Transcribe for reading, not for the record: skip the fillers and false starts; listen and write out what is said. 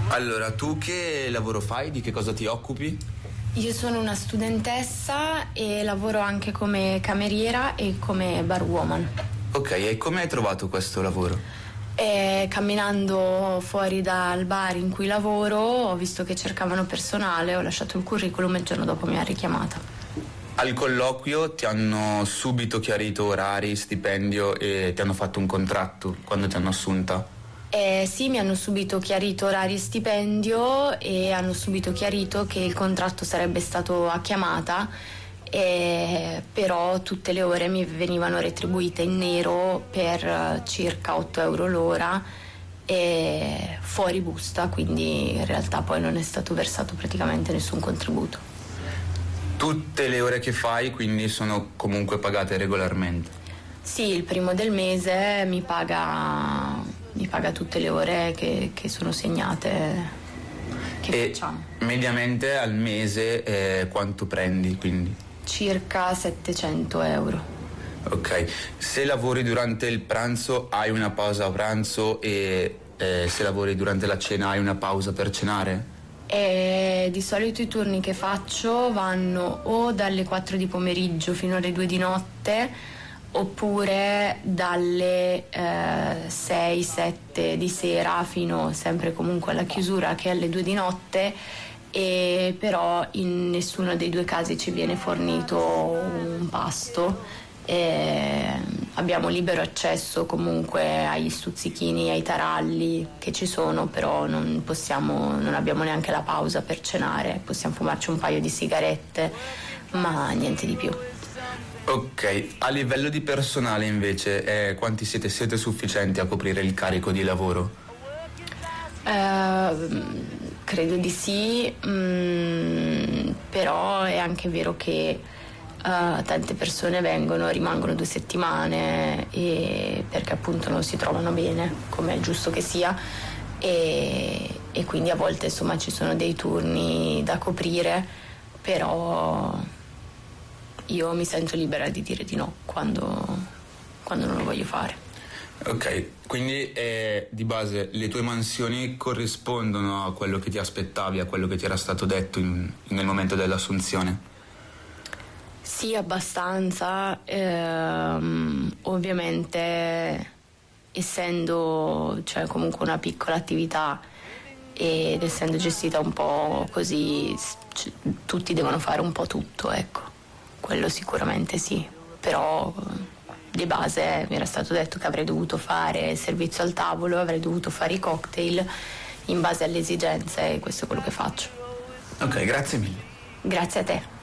Allora, tu che lavoro fai? Di che cosa ti occupi? Io sono una studentessa e lavoro anche come cameriera e come barwoman. Ok, e come hai trovato questo lavoro? Camminando fuori dal bar in cui lavoro ho visto che cercavano personale, ho lasciato il curriculum e il giorno dopo mi ha richiamata. Al colloquio ti hanno subito chiarito orari, stipendio e ti hanno fatto un contratto quando ti hanno assunta? Sì, mi hanno subito chiarito orari e stipendio e hanno subito chiarito che il contratto sarebbe stato a chiamata, però tutte le ore mi venivano retribuite in nero per circa 8 euro l'ora e fuori busta, quindi in realtà poi non è stato versato praticamente nessun contributo. Tutte le ore che fai quindi sono comunque pagate regolarmente? Sì, il primo del mese mi paga tutte le ore che sono segnate, che facciamo. Mediamente al mese quanto prendi quindi? Circa 700 euro. Ok, se lavori durante il pranzo hai una pausa a pranzo e se lavori durante la cena hai una pausa per cenare? Di solito i turni che faccio vanno o dalle 4 di pomeriggio fino alle 2 di notte oppure dalle 6-7 di sera fino sempre comunque alla chiusura che è alle 2 di notte, e però in nessuno dei due casi ci viene fornito un pasto. Abbiamo libero accesso comunque agli stuzzichini, ai taralli che ci sono, però non abbiamo neanche la pausa per cenare, possiamo fumarci un paio di sigarette, ma niente di più. Ok, a livello di personale invece, quanti siete? Siete sufficienti a coprire il carico di lavoro? Credo di sì, però è anche vero che tante persone rimangono 2 settimane perché appunto non si trovano bene, come è giusto che sia, e quindi a volte insomma ci sono dei turni da coprire, però io mi sento libera di dire di no quando non lo voglio fare. Ok, quindi di base le tue mansioni corrispondono a quello che ti aspettavi, a quello che ti era stato detto nel momento dell'assunzione? Sì, abbastanza. Ovviamente essendo comunque una piccola attività ed essendo gestita un po' così, tutti devono fare un po' tutto, ecco, quello sicuramente sì, però di base mi era stato detto che avrei dovuto fare il servizio al tavolo, avrei dovuto fare i cocktail in base alle esigenze, e questo è quello che faccio. Ok, grazie mille. Grazie a te.